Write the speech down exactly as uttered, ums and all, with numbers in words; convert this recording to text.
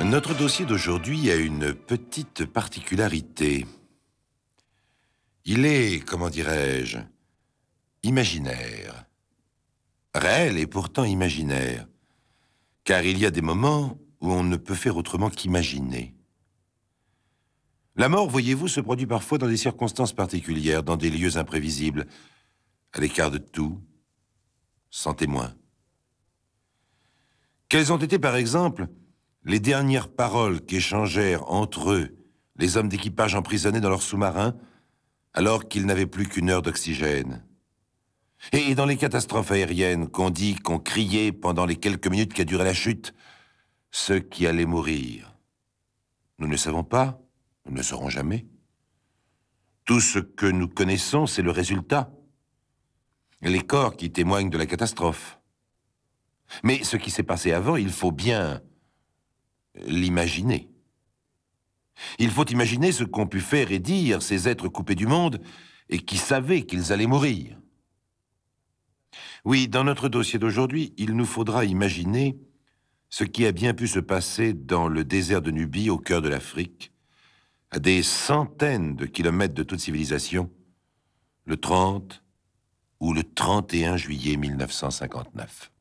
Notre dossier d'aujourd'hui a une petite particularité. Il est, comment dirais-je, imaginaire. Réel et pourtant imaginaire. Car il y a des moments où on ne peut faire autrement qu'imaginer. La mort, voyez-vous, se produit parfois dans des circonstances particulières, dans des lieux imprévisibles, à l'écart de tout, sans témoin. Quelles ont été, par exemple, les dernières paroles qu'échangèrent entre eux les hommes d'équipage emprisonnés dans leur sous-marin alors qu'ils n'avaient plus qu'une heure d'oxygène? Et dans les catastrophes aériennes qu'on dit, qu'on criait pendant les quelques minutes qu'a duré la chute, ceux qui allaient mourir. Nous ne savons pas, nous ne le saurons jamais. Tout ce que nous connaissons, c'est le résultat. Les corps qui témoignent de la catastrophe. Mais ce qui s'est passé avant, il faut bien l'imaginer. Il faut imaginer ce qu'ont pu faire et dire ces êtres coupés du monde et qui savaient qu'ils allaient mourir. Oui, dans notre dossier d'aujourd'hui, il nous faudra imaginer ce qui a bien pu se passer dans le désert de Nubie, au cœur de l'Afrique, à des centaines de kilomètres de toute civilisation, le trente ou le trente et un juillet mille neuf cent cinquante-neuf.